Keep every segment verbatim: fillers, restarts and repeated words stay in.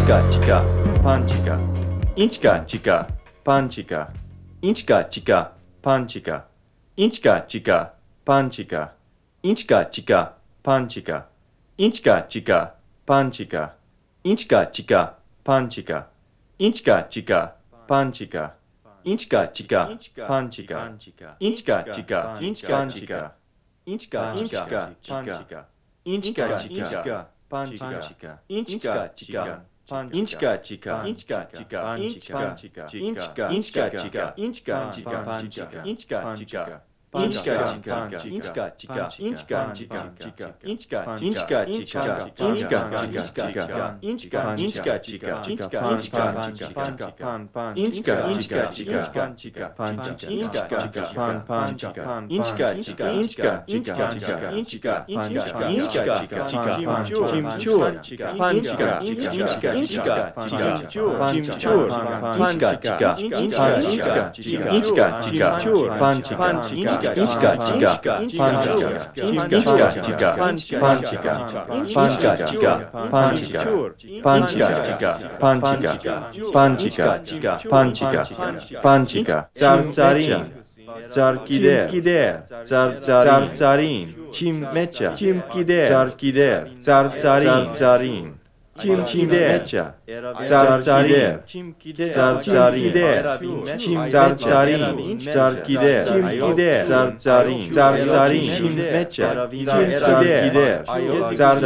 Inchka chika, panchika. Inchka chika, panchika. Inchka chika, panchika. Inchka chika, panchika. Inchka chika, panchika. Inchka chika, panchika. Inchka chika, panchika. Inchka chika, panchika. Inchka chika, panchika. Inchka chika, panchika. Inchka chika, panchika. Inchka chika, panchika. Inchka chika, Inchka chika, inchka chika, inchka chika, inchka, inchka chika, inchka chika, panchika, inchka chika, inchka chika, inchka chika, inchka chika, inchka, inchka chika, inchka chika, inchka, inchka chika, inchka, inchka chika, pan, pan, inchka, inchka chika, panchika, panchika, inchka chika, pan, panchika, inchka chika, inchka, inchka chika, inchka, inchka, inchka chika, chika, chimchur, panchika, inchka, inchka, chika, chimchur, panchika, inchka, chika, inchka, chika, chimchur, panchika, Inchka chika, panchika, inchka chika, panchika, panchika chika, panchika, panchika chika, panchika, panchika chika, panchika, panchika, tsar tsarin, tsar kider, kider, tsar tsar tsarin, chim mecha, chim kider, tsar kider, tsar tsarin, tsarin. Chim kider, tsar tsarir, tsar tsarir, chim tsar tsarin, tsar kider, chim kider, tsar tsarin, tsar tsarin, chim mecha, chim tsar kider, tsar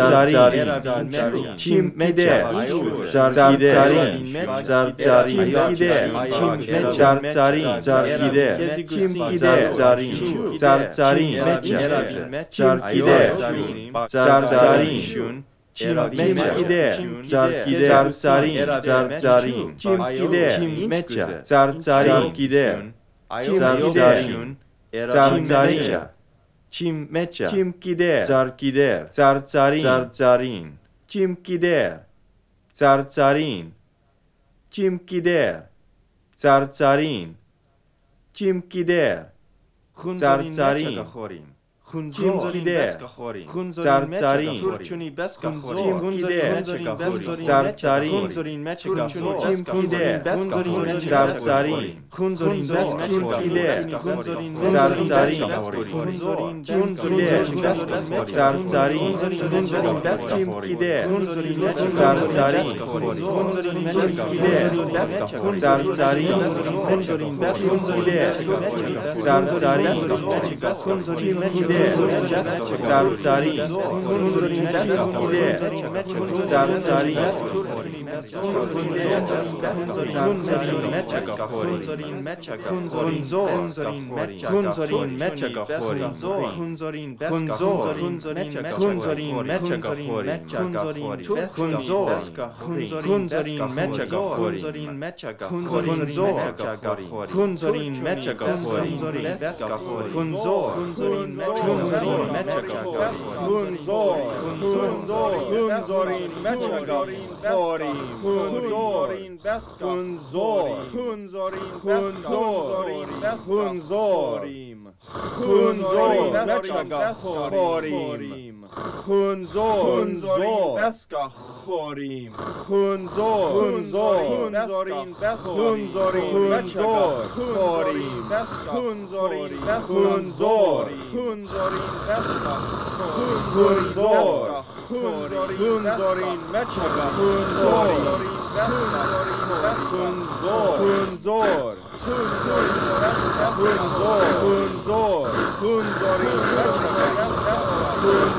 tsarin, chim kider, tsar tsarin, tsar tsarin, kider, chim tsar tsarin, tsar kider, chim kider, tsarin, tsar tsarin, mecha, tsar kider, tsar tsarin. Chim kider, tsar kider, tsarin, tsar tsarin, chim kider, mecha, tsar tsarin, kider, tsar tsarin, tsar tsarin, chim mecha, chim kider, tsar kider, tsar tsarin, tsar tsarin, chim kider, tsar tsarin, chim kider, tsar tsarin, chim kider, tsar tsarin. Chim kider, tsar tsarin, chim kider, tsar tsarin, chim kider, tsar tsarin, chim kider, tsar tsarin, chim kider, tsar tsarin, chim kider, tsar tsarin, chim kider, tsar tsarin, chim kider, tsar tsarin, chim kider, Tsar tsarin, chim kider, tsar tsarin, Hunzorin mecha gachorin, Hunzorin mecha gachorin, Hunzorin mecha gachorin, Hunzorin mecha gachorin, Hunzorin mecha gachorin, Hunzorin mecha Hunzor, Hunzor, Hunzorin mecha gachorin, Hunzorin beska, Hunzor, Hunzorin beska, Hunzorim, Hunzorin mecha gachorim, Hunzor, Hunzorin beska chorim, Hunzor, Hunzor, Hunzorin beska, Hunzorin mecha gachorim, Hunzorin beska, Hunzor, Hunzorin beska, Hunzor, Hunzorin mecha gachorim, Hunzor, Hunzor, Hunzor, Hunzor, Hunzorin mecha gachorim,